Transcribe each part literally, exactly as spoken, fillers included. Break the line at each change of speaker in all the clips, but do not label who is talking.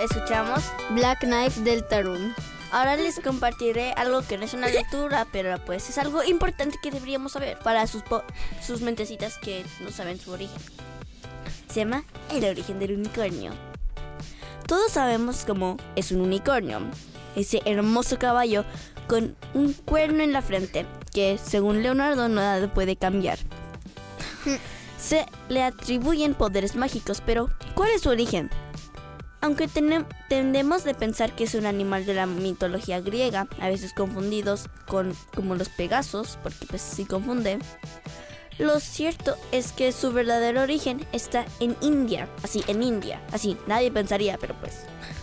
escuchamos
Black Knife Deltarune.
Ahora les compartiré algo que no es una lectura, pero pues es algo importante que deberíamos saber para sus, po- sus mentecitas que no saben su origen. Se llama el origen del unicornio. Todos sabemos cómo es un unicornio, ese hermoso caballo con un cuerno en la frente, que según Leonardo nada puede cambiar. Se le atribuyen poderes mágicos, pero ¿cuál es su origen? Aunque tenem- tendemos de pensar que es un animal de la mitología griega, a veces confundidos con como los Pegasos, porque pues sí confunde. Lo cierto es que su verdadero origen está en India, así en India, así nadie pensaría, pero pues.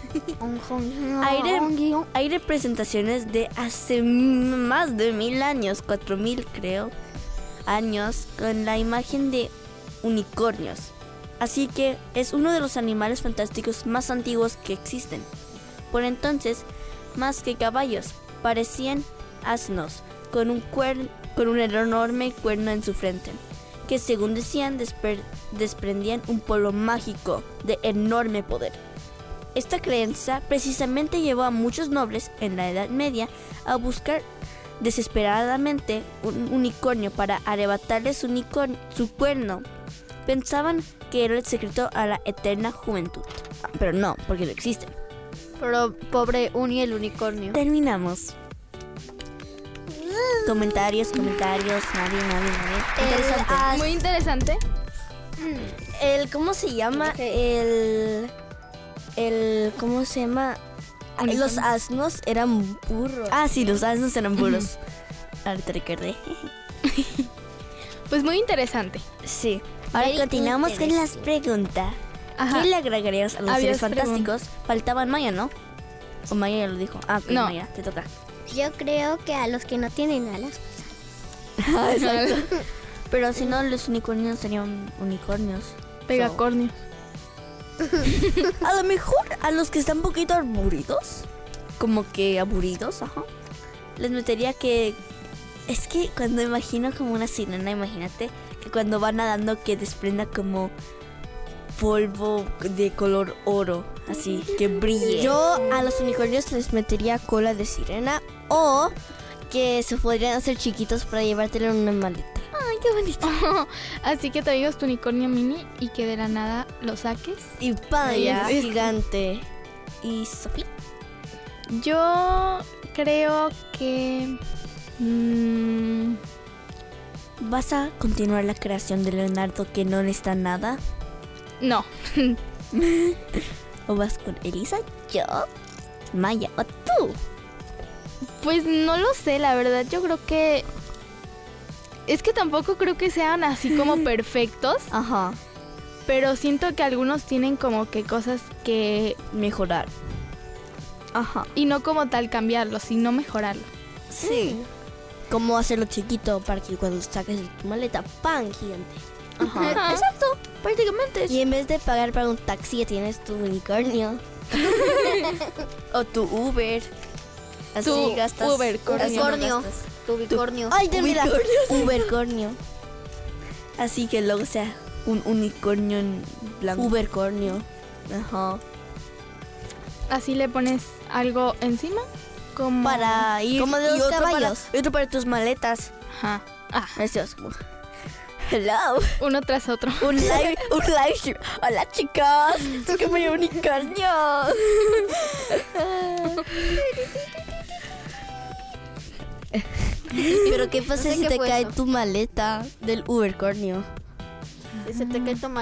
Hay, re- hay representaciones de hace más de mil años, cuatro mil creo, años, con la imagen de unicornios. Así que es uno de los animales fantásticos más antiguos que existen. Por entonces, más que caballos, parecían asnos, con un, cuer- con un enorme cuerno en su frente, que según decían desper- desprendían un polo mágico de enorme poder. Esta creencia precisamente llevó a muchos nobles en la Edad Media a buscar desesperadamente un unicornio para arrebatarle su, unicor- su cuerno. Pensaban que era el secreto a la eterna juventud. Pero no, porque no existen.
Pero pobre Uni el unicornio.
Terminamos. Comentarios, comentarios, nadie, nadie, nadie. Interesante.
Ah, muy interesante.
El, ¿cómo se llama? El, el, ¿cómo se llama?
Unicornio.
Los asnos eran burros. Ah, sí, los asnos eran burros. Ahorita recordé.
Pues muy interesante.
Sí. Ahora continuamos con las preguntas.
Ajá.
¿Qué le agregarías a los
Había
seres fantásticos? Faltaban Maya, ¿no? O Maya ya lo dijo. Ah, ok,
No.
Maya, te toca.
Yo creo que a los que no tienen alas.
Exacto. Pero si no, los unicornios serían unicornios.
Pegacornio.
So, a lo mejor a los que están un poquito aburridos, como que aburridos, ajá, les metería que... Es que cuando imagino como una sirena, imagínate que cuando va nadando que desprenda como polvo de color oro, así, que brille.
Yo a los unicornios les metería cola de sirena o que se podrían hacer chiquitos para llevártelo en una maleta.
Ay, qué bonito.
Así que te digas tu unicornio mini y que de la nada lo saques.
Y pan,
Ya.
es gigante.
¿Y Sofía?
Yo creo que... mm,
¿Vas a continuar la creación de Leonardo que no necesita nada?
no.
¿O vas con Elisa, yo, Maya o tú?
Pues no lo sé, la verdad. Yo creo que... Es que tampoco creo que sean así como perfectos.
Ajá.
Pero siento que algunos tienen como que cosas que...
Mejorar. Ajá.
Y no como tal cambiarlo, sino mejorarlo.
Sí.
Cómo hacerlo chiquito para que cuando saques de tu maleta, pan gigante.
Ajá. Exacto, prácticamente es.
Y en vez de pagar para un taxi, ya tienes tu unicornio.
O tu Uber. Así
Tu
gastas.
Ubercornio.
así no
Unicornio.
gastas.
Tu unicornio.
Ay, de mira, ubercornio.
Así que luego sea un unicornio en blanco.
Ubercornio.
Ajá.
Así le pones algo encima. Como...
Para ir.
Como de
y
los
otro para-
caballos.
y otro para tus maletas.
Ajá. Ah,
Eso es como... Hello.
uno tras otro.
Un live, un live stream. Hola chicos, soy como un unicornio.
Pero ¿qué pasa
No sé
si
qué
te
fue
cae
eso.
tu maleta del ubercornio?
Si se te cae tu